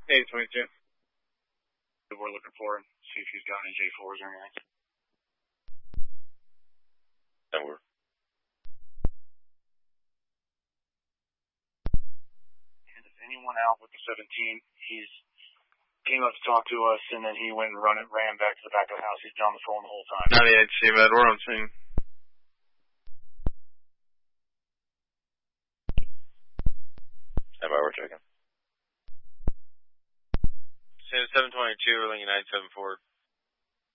822. We're looking for him, see if he's got any J4s or anything. Over. And if anyone out with the 17, he's came up to talk to us, and then he went and ran back to the back of the house. He's been on the phone the whole time. 98 CMed, we're on scene. Stand by, we're checking. Same 722, we're linking 974.